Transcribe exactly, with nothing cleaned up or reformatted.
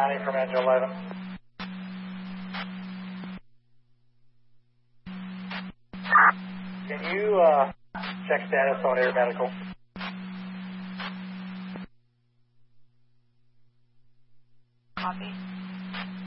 County from engine eleven. Can you uh, check status on air medical? Copy.